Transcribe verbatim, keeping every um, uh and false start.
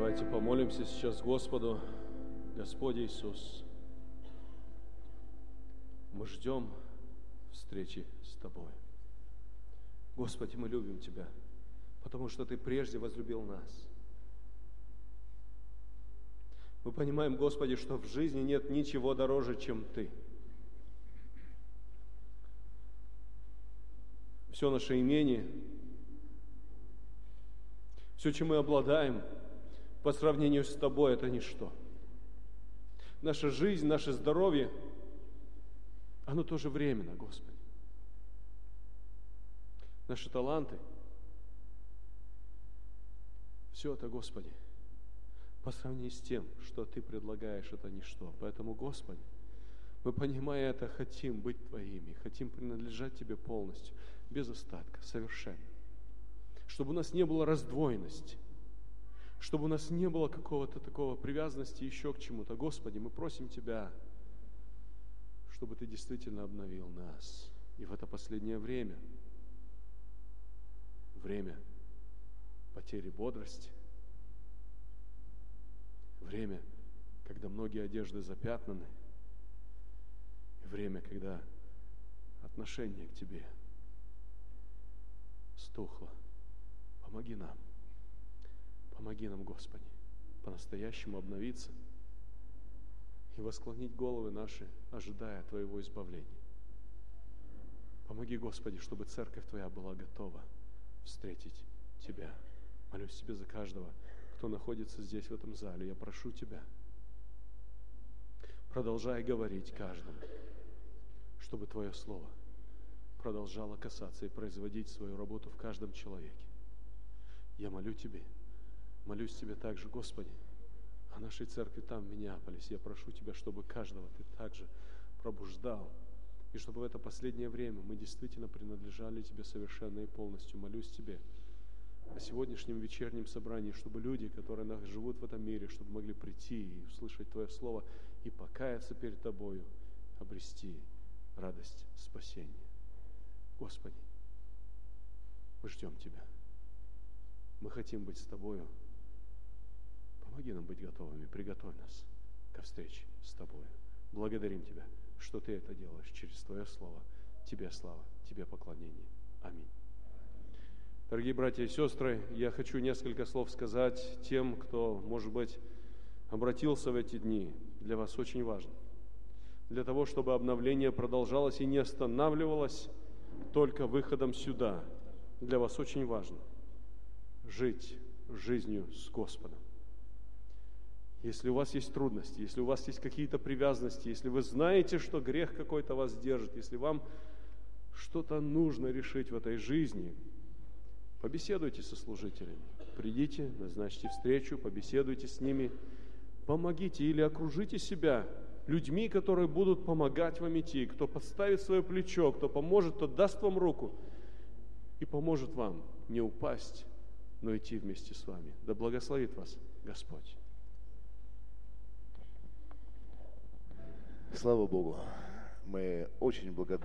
Давайте помолимся сейчас Господу. Господь Иисус, мы ждем встречи с Тобой. Господи, мы любим Тебя, потому что Ты прежде возлюбил нас. Мы понимаем, Господи, что в жизни нет ничего дороже, чем Ты. Все наше имение, все, чем мы обладаем, по сравнению с Тобой, это ничто. Наша жизнь, наше здоровье, оно тоже временно, Господи. Наши таланты, все это, Господи, по сравнению с тем, что Ты предлагаешь, это ничто. Поэтому, Господи, мы, понимая это, хотим быть Твоими, хотим принадлежать Тебе полностью, без остатка, совершенно. Чтобы у нас не было раздвоенности, чтобы у нас не было какого-то такого привязанности еще к чему-то. Господи, мы просим Тебя, чтобы Ты действительно обновил нас. И в это последнее время, время потери бодрости, время, когда многие одежды запятнаны, время, когда отношение к Тебе стухло. Помоги нам. Помоги нам, Господи, по-настоящему обновиться и восклонить головы наши, ожидая Твоего избавления. Помоги, Господи, чтобы церковь Твоя была готова встретить Тебя. Молюсь Тебе за каждого, кто находится здесь, в этом зале. Я прошу Тебя, продолжай говорить каждому, чтобы Твое Слово продолжало касаться и производить свою работу в каждом человеке. Я молю Тебе, молюсь Тебе также, Господи, о нашей церкви там, в Миннеаполисе. Я прошу Тебя, чтобы каждого Ты также пробуждал, и чтобы в это последнее время мы действительно принадлежали Тебе совершенно и полностью. Молюсь Тебе о сегодняшнем вечернем собрании, чтобы люди, которые живут в этом мире, чтобы могли прийти и услышать Твое Слово и покаяться перед Тобою, обрести радость спасения. Господи, мы ждем Тебя. Мы хотим быть с Тобою. Помоги нам быть готовыми, приготовь нас ко встрече с Тобою. Благодарим Тебя, что Ты это делаешь через Твое Слово. Тебе слава, Тебе поклонение. Аминь. Дорогие братья и сестры, я хочу несколько слов сказать тем, кто, может быть, обратился в эти дни. Для вас очень важно. Для того, чтобы обновление продолжалось и не останавливалось только выходом сюда. Для вас очень важно жить жизнью с Господом. Если у вас есть трудности, если у вас есть какие-то привязанности, если вы знаете, что грех какой-то вас держит, если вам что-то нужно решить в этой жизни, побеседуйте со служителями. Придите, назначьте встречу, побеседуйте с ними, помогите или окружите себя людьми, которые будут помогать вам идти, кто подставит свое плечо, кто поможет, кто даст вам руку и поможет вам не упасть, но идти вместе с вами. Да благословит вас Господь. Слава Богу, мы очень благодарны.